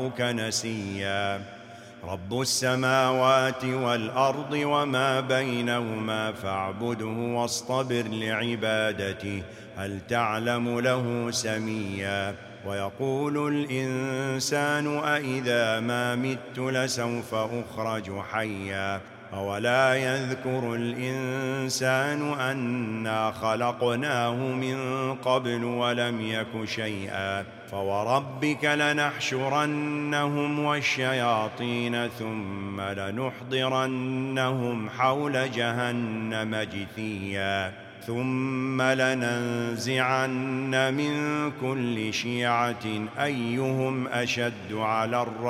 نسيا رب السماوات والأرض وما بينهما فاعبده واصطبر لعبادته هل تعلم له سميا ويقول الإنسان أإذا ما مت لسوف أخرج حيا أولا يذكر الإنسان أنا خلقناه من قبل ولم يك شيئا فوربك لنحشرنهم والشياطين ثم لنحضرنهم حول جهنم جثيا ثم لننزعن من كل شيعة أيهم أشد على الرحمن